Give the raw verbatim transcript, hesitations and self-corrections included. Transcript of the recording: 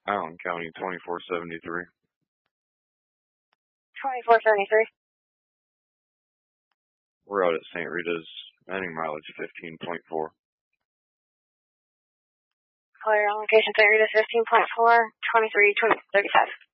Allen County, twenty-four seventy-three. twenty-four seventy-three. We're out at Saint Rita's, ending mileage fifteen point four. Clear on location Saint Rita's fifteen point four, twenty-three thirty-five.